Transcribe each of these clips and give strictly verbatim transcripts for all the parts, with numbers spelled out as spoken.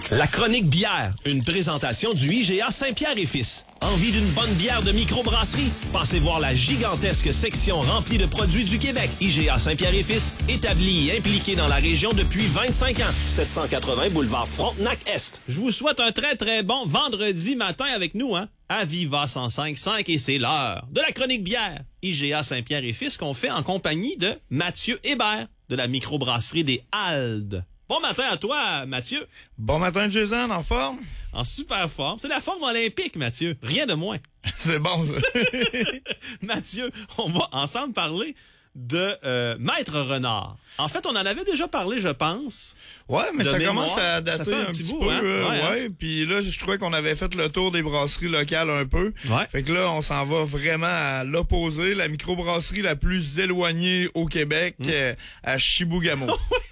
La chronique bière, une présentation du I G A Saint-Pierre et Fils. Envie d'une bonne bière de microbrasserie? Passez voir la gigantesque section remplie de produits du Québec. I G A Saint-Pierre et Fils, établi et impliqué dans la région depuis vingt-cinq ans. sept cent quatre-vingts boulevard Frontenac-Est. Je vous souhaite un très très bon vendredi matin avec nous, hein? À Viva cent cinq virgule cinq et c'est l'heure de la chronique bière. I G A Saint-Pierre et Fils qu'on fait en compagnie de Mathieu Hébert de la microbrasserie des Haldes. Bon matin à toi, Mathieu. Bon matin, Jason, en forme? En super forme. C'est la forme olympique, Mathieu. Rien de moins. C'est bon, ça. Mathieu, on va ensemble parler de euh, Maître Renard. En fait, on en avait déjà parlé, je pense. Ouais, mais ça mémoire. commence à dater un, un petit, petit bout, peu. Hein? Euh, ouais, ouais. Hein? Puis là, je trouvais qu'on avait fait le tour des brasseries locales un peu. Ouais. Fait que là, on s'en va vraiment à l'opposé. La microbrasserie la plus éloignée au Québec, mmh. euh, à Chibougamau.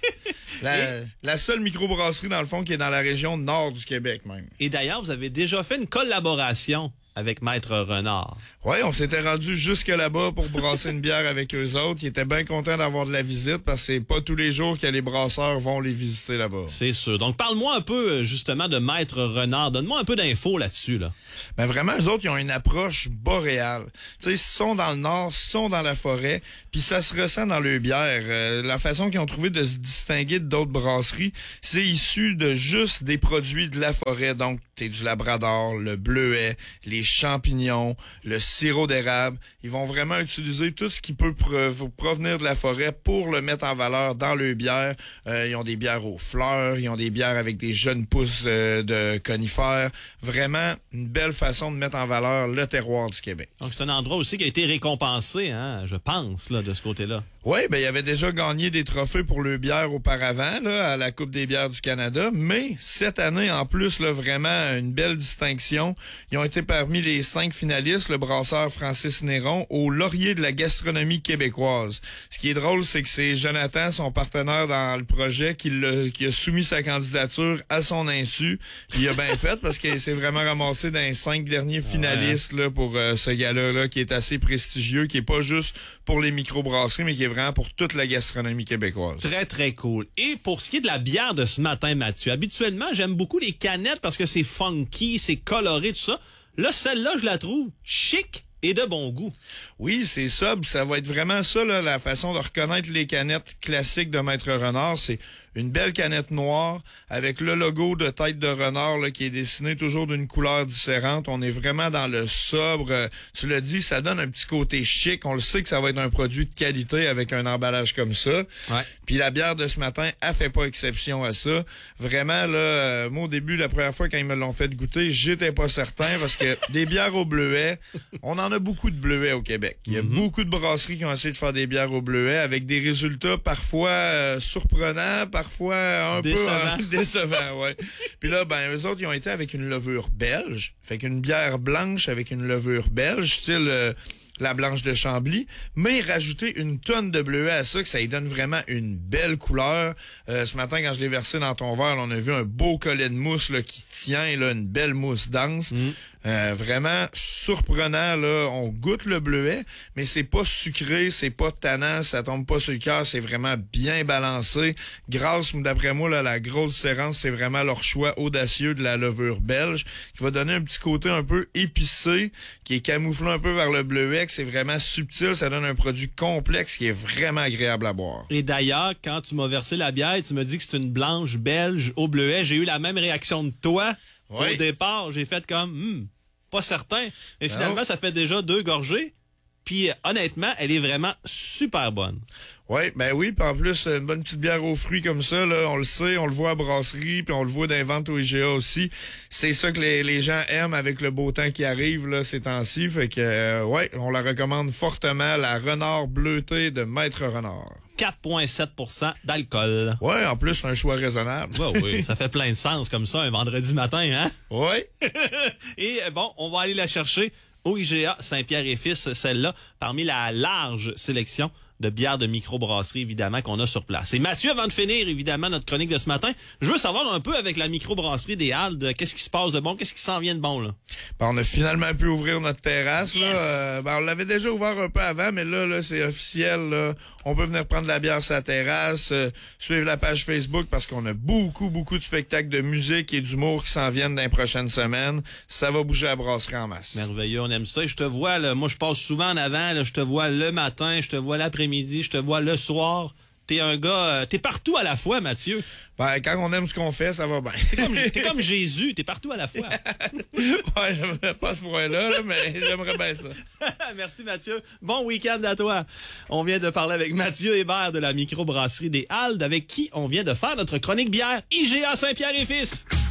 La, et, la seule microbrasserie, dans le fond, qui est dans la région nord du Québec, même. Et d'ailleurs, vous avez déjà fait une collaboration avec Maître Renard. Oui, on s'était rendu jusque là-bas pour brasser une bière avec eux autres. Ils étaient bien contents d'avoir de la visite parce que c'est pas tous les jours que les brasseurs vont les visiter là-bas. C'est sûr. Donc, parle-moi un peu, justement, de Maître Renard. Donne-moi un peu d'infos là-dessus, là. Ben vraiment, eux autres, ils ont une approche boréale. Tu sais, ils sont dans le nord, ils sont dans la forêt, puis ça se ressent dans leur bière. Euh, la façon qu'ils ont trouvé de se distinguer d'autres brasseries, c'est issu de juste des produits de la forêt. Donc, t'es du labrador, le bleuet, les champignons, le sirop d'érable. Ils vont vraiment utiliser tout ce qui peut provenir de la forêt pour le mettre en valeur dans leur bière. Euh, ils ont des bières aux fleurs, ils ont des bières avec des jeunes pousses euh, de conifères. Vraiment, une belle façon de mettre en valeur le terroir du Québec. Donc, c'est un endroit aussi qui a été récompensé, hein, je pense, là, de ce côté-là. Oui, ben il avait déjà gagné des trophées pour le bière auparavant, là, à la Coupe des bières du Canada, mais cette année, en plus, là, vraiment une belle distinction. Ils ont été parmi les cinq finalistes, le brasseur Francis Néron, au laurier de la gastronomie québécoise. Ce qui est drôle, c'est que c'est Jonathan, son partenaire dans le projet, qui, l'a, qui a soumis sa candidature à son insu. Puis il a bien fait parce qu'il s'est vraiment ramassé dans les cinq derniers finalistes là, pour euh, ce gala-là, là, qui est assez prestigieux, qui est pas juste pour les microbrasseries, mais qui est vraiment pour toute la gastronomie québécoise. Très, très cool. Et pour ce qui est de la bière de ce matin, Mathieu, habituellement, j'aime beaucoup les canettes parce que c'est funky, c'est coloré, tout ça. Là, celle-là, je la trouve chic et de bon goût. Oui, c'est ça. Ça va être vraiment ça, là, la façon de reconnaître les canettes classiques de Maître Renard. C'est une belle canette noire avec le logo de tête de renard là, qui est dessiné toujours d'une couleur différente. On est vraiment dans le sobre. Euh, tu l'as dit, ça donne un petit côté chic. On le sait que ça va être un produit de qualité avec un emballage comme ça. Ouais. Puis la bière de ce matin, elle fait pas exception à ça. Vraiment, là, euh, moi au début, la première fois quand ils me l'ont fait goûter, j'étais pas certain parce que des bières au bleuet, on en a beaucoup de bleuets au Québec. Il y a mm-hmm. beaucoup de brasseries qui ont essayé de faire des bières au bleuet avec des résultats parfois euh, surprenants, parfois un décevant. peu euh, décevants, ouais. Puis là, ben eux autres, ils ont été avec une levure belge, fait qu'une bière blanche avec une levure belge, style euh, la blanche de Chambly, mais rajouter une tonne de bleuet à ça, que ça lui donne vraiment une belle couleur. Euh, ce matin, quand je l'ai versé dans ton verre, là, on a vu un beau collet de mousse là, qui tient, là, une belle mousse dense. Mm. Euh, vraiment surprenant, là. On goûte le bleuet, mais c'est pas sucré, c'est pas tannant, ça tombe pas sur le cœur, c'est vraiment bien balancé. Grâce, d'après moi, là, la grosse différence, c'est vraiment leur choix audacieux de la levure belge, qui va donner un petit côté un peu épicé, qui est camouflé un peu vers le bleuet, que c'est vraiment subtil, ça donne un produit complexe qui est vraiment agréable à boire. Et d'ailleurs, quand tu m'as versé la bière, tu me dis que c'est une blanche belge au bleuet, j'ai eu la même réaction de toi. Oui. Au départ, j'ai fait comme, hmm, pas certain. Mais finalement, non. Ça fait déjà deux gorgées. Puis honnêtement, elle est vraiment super bonne. Oui, ben oui, puis en plus, une bonne petite bière aux fruits comme ça, là, on le sait, on le voit à brasserie, puis on le voit dans les ventes au I G A aussi. C'est ça que les, les gens aiment avec le beau temps qui arrive là ces temps-ci. Fait que, euh, ouais, on la recommande fortement, la Renard bleutée de Maître Renard. quatre virgule sept pour cent d'alcool. Ouais, en plus, c'est un choix raisonnable. Ouais, oui, ça fait plein de sens comme ça un vendredi matin, hein? Oui. Et bon, on va aller la chercher au I G A Saint-Pierre et Fils, celle-là, parmi la large sélection de bières de microbrasserie, évidemment, qu'on a sur place. Et Mathieu, avant de finir, évidemment, notre chronique de ce matin, je veux savoir un peu avec la microbrasserie des Halles, qu'est-ce qui se passe de bon, qu'est-ce qui s'en vient de bon, là? Ben, on a finalement pu ouvrir notre terrasse. Yes! Là. Euh, ben, on l'avait déjà ouvert un peu avant, mais là, là c'est officiel. Là. On peut venir prendre de la bière sur la terrasse, euh, suivre la page Facebook parce qu'on a beaucoup, beaucoup de spectacles de musique et d'humour qui s'en viennent dans les prochaines semaines. Ça va bouger la brasserie en masse. Merveilleux, on aime ça. Et je te vois, là, moi je passe souvent en avant, là, je te vois le matin, je te vois l'après-midi, je te vois le soir. T'es un gars, euh, t'es partout à la fois, Mathieu. Ben, quand on aime ce qu'on fait, ça va bien. T'es comme, t'es comme Jésus, t'es partout à la fois. Ouais, j'aimerais pas à ce point-là, là, mais j'aimerais bien ça. Merci, Mathieu. Bon week-end à toi. On vient de parler avec Mathieu Hébert de la microbrasserie des Halles, avec qui on vient de faire notre chronique bière I G A Saint-Pierre et Fils.